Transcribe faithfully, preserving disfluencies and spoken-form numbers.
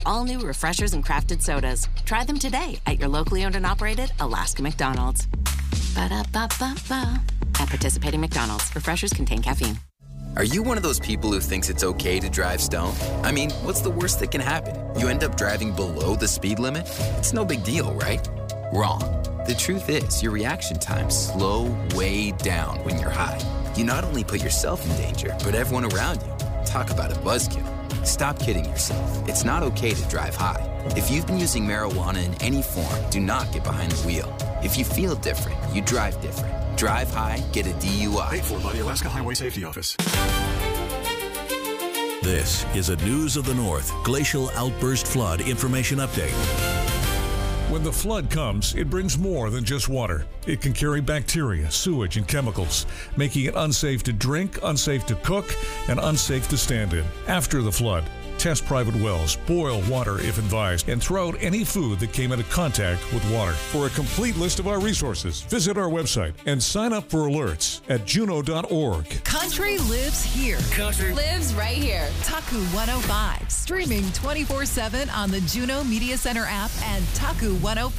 All new refreshers and crafted sodas. Try them today at your locally owned and operated Alaska McDonald's. Ba-da-ba-ba-ba. At participating McDonald's, refreshers contain caffeine. Are you one of those people who thinks it's okay to drive stoned? I mean, what's the worst that can happen? You end up driving below the speed limit? It's no big deal, right? Wrong. The truth is, your reaction times slow way down when you're high. You not only put yourself in danger, but everyone around you. Talk about a buzzkill. Stop kidding yourself. It's not okay to drive high. If you've been using marijuana in any form, do not get behind the wheel. If you feel different, you drive different. Drive high, get a D U I. Paid for by the Alaska Highway Safety Office. This is a News of the North Glacial Outburst Flood Information Update. When the flood comes, it brings more than just water. It can carry bacteria, sewage, and chemicals, making it unsafe to drink, unsafe to cook, and unsafe to stand in. After the flood, test private wells, boil water if advised, and throw out any food that came into contact with water. For a complete list of our resources, visit our website and sign up for alerts at juno dot org. Country lives here. Country lives right here. Taku one oh five, streaming twenty-four seven on the Juno Media Center app and Taku one oh five.